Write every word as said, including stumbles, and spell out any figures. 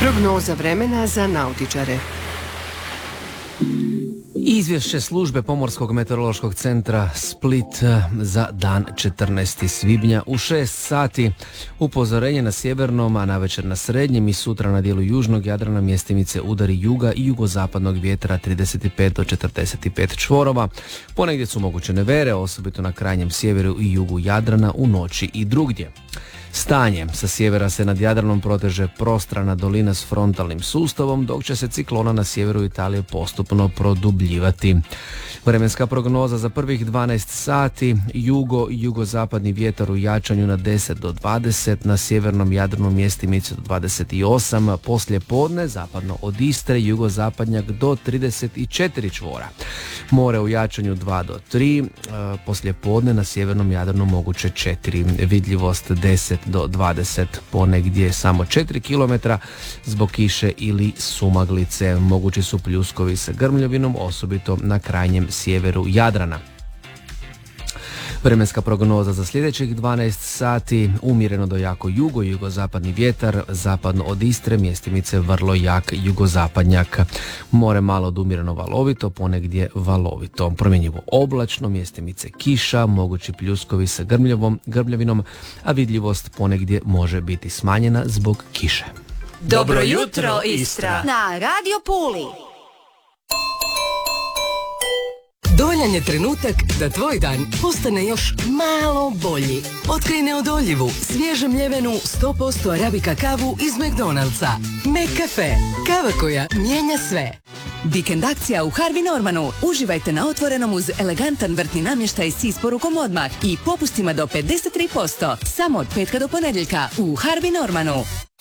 Prognoza vremena za nautičare. Izvješće službe Pomorskog meteorološkog centra Split za dan četrnaestog svibnja u šest sati. Upozorenje na sjevernom, a navečer na srednjem i sutra na dijelu južnog Jadrana mjestimice udari juga i jugozapadnog vjetra trideset pet do četrdeset pet čvorova. Ponegdje su moguće nevere, osobito na krajnjem sjeveru i jugu Jadrana u noći i drugdje. Stanje sa sjevera se nad Jadranom proteže prostrana dolina s frontalnim sustavom, dok će se ciklona na sjeveru Italije postupno produbljivati. Vremenska prognoza za prvih dvanaest sati: jugo i jugozapadni vjetar u jačanju na deset do dvadeset, na sjevernom Jadranu mjestimice do dvadeset osam, poslije podne zapadno od Istre jugozapadnjak do trideset četiri čvora. More u jačanju dva do tri, poslije podne na sjevernom Jadranu moguće četiri, vidljivost deset do dvadeset, ponegdje samo četiri kilometra zbog kiše ili sumaglice. Mogući su pljuskovi sa grmljavinom, osobito na krajnjem sjeveru Jadrana. Vremenska prognoza za sljedećih dvanaest sati: umjereno do jako jugo, jugozapadni vjetar, zapadno od Istre mjestimice vrlo jak jugozapadnjak. More malo od umjereno valovito, ponegdje valovito. Promjenjivo oblačno, mjestimice kiša, mogući pljuskovi sa grmljavom, grmljavinom, a vidljivost ponegdje može biti smanjena zbog kiše. Dobro jutro, Istra! Na Radio Puli! Doljan je trenutak da tvoj dan postane još malo bolji. Otkrij neodoljivu, svježe mljevenu sto posto arabika kavu iz McDonald'sa. McCafe. Kava koja mijenja sve. Vikend akcija u Harvey Normanu. Uživajte na otvorenom uz elegantan vrtni namještaj s isporukom odmah i popustima do pedeset tri posto. Samo od petka do ponedjeljka u Harvey Normanu.